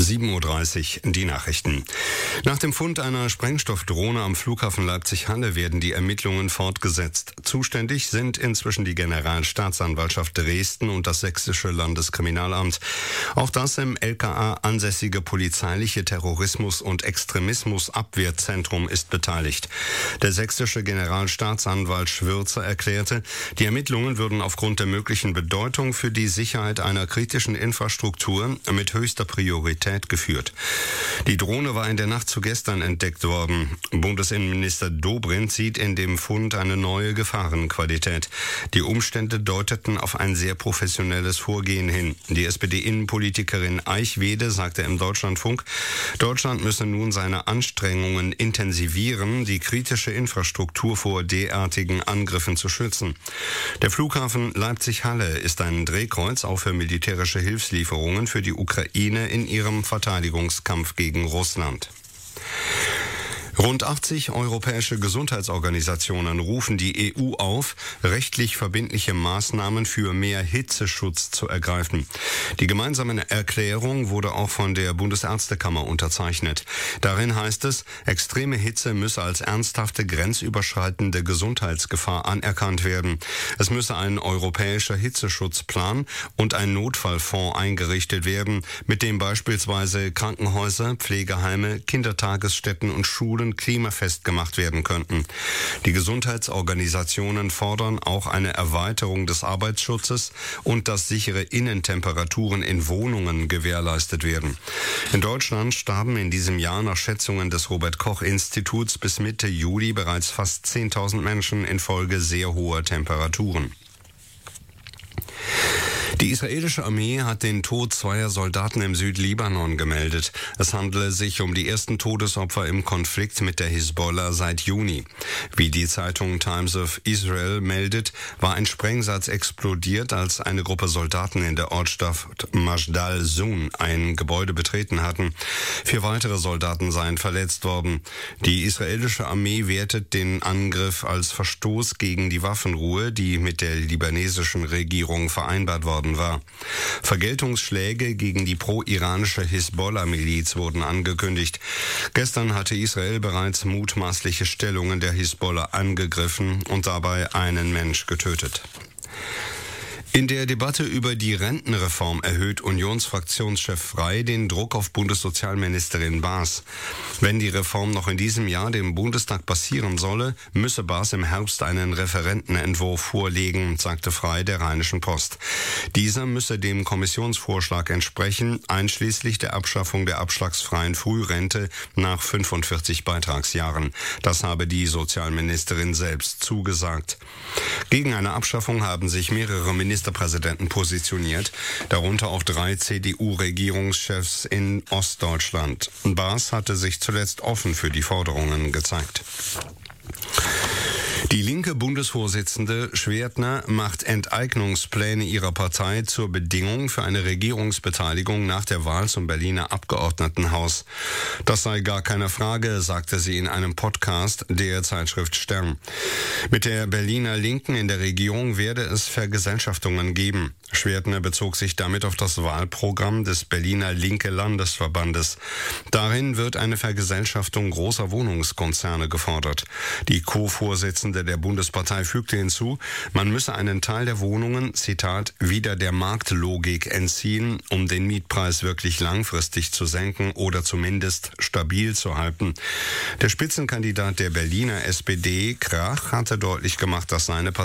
7:30 Uhr die Nachrichten. Nach dem Fund einer Sprengstoffdrohne am Flughafen Leipzig-Halle werden die Ermittlungen fortgesetzt. Zuständig sind inzwischen die Generalstaatsanwaltschaft Dresden und das Sächsische Landeskriminalamt. Auch das im LKA ansässige polizeiliche Terrorismus- und Extremismusabwehrzentrum ist beteiligt. Der sächsische Generalstaatsanwalt Schwürzer erklärte, die Ermittlungen würden aufgrund der möglichen Bedeutung für die Sicherheit einer kritischen Infrastruktur mit höchster Priorität geführt. Die Drohne war in der Nacht zu gestern entdeckt worden. Bundesinnenminister Dobrindt sieht in dem Fund eine neue Gefahrenqualität. Die Umstände deuteten auf ein sehr professionelles Vorgehen hin. Die SPD-Innenpolitikerin Eichwede sagte im Deutschlandfunk, Deutschland müsse nun seine Anstrengungen intensivieren, die kritische Infrastruktur vor derartigen Angriffen zu schützen. Der Flughafen Leipzig-Halle ist ein Drehkreuz auch für militärische Hilfslieferungen für die Ukraine in ihrem Verteidigungskampf gegen Russland. Rund 80 europäische Gesundheitsorganisationen rufen die EU auf, rechtlich verbindliche Maßnahmen für mehr Hitzeschutz zu ergreifen. Die gemeinsame Erklärung wurde auch von der Bundesärztekammer unterzeichnet. Darin heißt es, extreme Hitze müsse als ernsthafte grenzüberschreitende Gesundheitsgefahr anerkannt werden. Es müsse ein europäischer Hitzeschutzplan und ein Notfallfonds eingerichtet werden, mit dem beispielsweise Krankenhäuser, Pflegeheime, Kindertagesstätten und Schulen klimafest gemacht werden könnten. Die Gesundheitsorganisationen fordern auch eine Erweiterung des Arbeitsschutzes und dass sichere Innentemperaturen in Wohnungen gewährleistet werden. In Deutschland starben in diesem Jahr nach Schätzungen des Robert-Koch-Instituts bis Mitte Juli bereits fast 10.000 Menschen infolge sehr hoher Temperaturen. Die israelische Armee hat den Tod zweier Soldaten im Südlibanon gemeldet. Es handele sich um die ersten Todesopfer im Konflikt mit der Hisbollah seit Juni. Wie die Zeitung Times of Israel meldet, war ein Sprengsatz explodiert, als eine Gruppe Soldaten in der Ortschaft Majdal Sun ein Gebäude betreten hatten. 4 weitere Soldaten seien verletzt worden. Die israelische Armee wertet den Angriff als Verstoß gegen die Waffenruhe, die mit der libanesischen Regierung vereinbart worden war. Vergeltungsschläge gegen die pro-iranische Hisbollah-Miliz wurden angekündigt. Gestern hatte Israel bereits mutmaßliche Stellungen der Hisbollah angegriffen und dabei einen Mensch getötet. In der Debatte über die Rentenreform erhöht Unionsfraktionschef Frey den Druck auf Bundessozialministerin Baas. Wenn die Reform noch in diesem Jahr dem Bundestag passieren solle, müsse Baas im Herbst einen Referentenentwurf vorlegen, sagte Frey der Rheinischen Post. Dieser müsse dem Kommissionsvorschlag entsprechen, einschließlich der Abschaffung der abschlagsfreien Frührente nach 45 Beitragsjahren. Das habe die Sozialministerin selbst zugesagt. Gegen eine Abschaffung haben sich mehrere Ministerpräsidenten positioniert, darunter auch 3 CDU-Regierungschefs in Ostdeutschland. Baas hatte sich zuletzt offen für die Forderungen gezeigt. Die linke Bundesvorsitzende Schwertner macht Enteignungspläne ihrer Partei zur Bedingung für eine Regierungsbeteiligung nach der Wahl zum Berliner Abgeordnetenhaus. Das sei gar keine Frage, sagte sie in einem Podcast der Zeitschrift Stern. Mit der Berliner Linken in der Regierung werde es Vergesellschaftungen geben. Schwertner bezog sich damit auf das Wahlprogramm des Berliner Linke Landesverbandes. Darin wird eine Vergesellschaftung großer Wohnungskonzerne gefordert. Die Co-Vorsitzende der Bundespartei fügte hinzu, man müsse einen Teil der Wohnungen, Zitat, wieder der Marktlogik entziehen, um den Mietpreis wirklich langfristig zu senken oder zumindest stabil zu halten. Der Spitzenkandidat der Berliner SPD, Krach, hatte deutlich gemacht, dass seine Partei